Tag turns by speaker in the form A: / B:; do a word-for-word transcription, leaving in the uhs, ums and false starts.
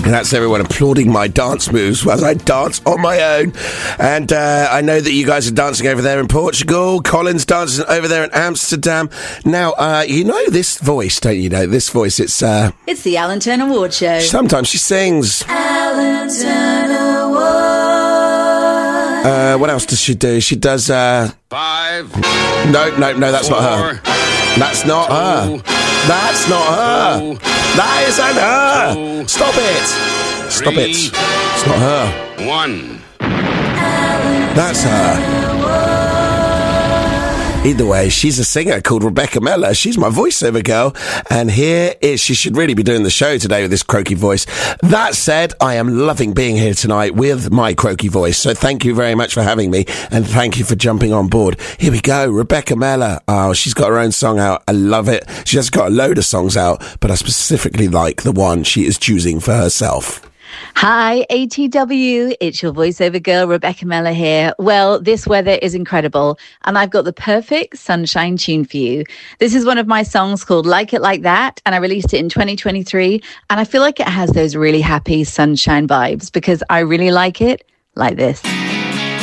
A: And that's everyone applauding my dance moves as I dance on my own. And uh, I know that you guys are dancing over there in Portugal. Colin's dancing over there in Amsterdam. Now, uh, you know this voice, don't you know? This voice, it's... Uh,
B: it's the Alan Turner Ward Show.
A: Sometimes she sings.
B: Alan Turner Ward.
A: Uh, what else does she do? She does... Uh,
C: Five.
A: No, no, no, that's
C: four,
A: not her. That's not
C: two,
A: her. That's not her.
C: Two,
A: that isn't her.
C: two,
A: Stop it. Stop
C: three,
A: it. It's not her.
C: One.
A: That's her. Either way, she's a singer called Rebecca Mellor. She's my voiceover girl. And here is, she should really be doing the show today with this croaky voice. That said, I am loving being here tonight with my croaky voice. So thank you very much for having me. And thank you for jumping on board. Here we go. Rebecca Mellor. Oh, she's got her own song out. I love it. She has got a load of songs out, but I specifically like the one she is choosing for herself.
B: Hi, A T W. It's your voiceover girl, Rebecca Mellor here. Well, this weather is incredible, and I've got the perfect sunshine tune for you. This is one of my songs called Like It Like That, and I released it in twenty twenty-three, and I feel like it has those really happy sunshine vibes because I really like it like this.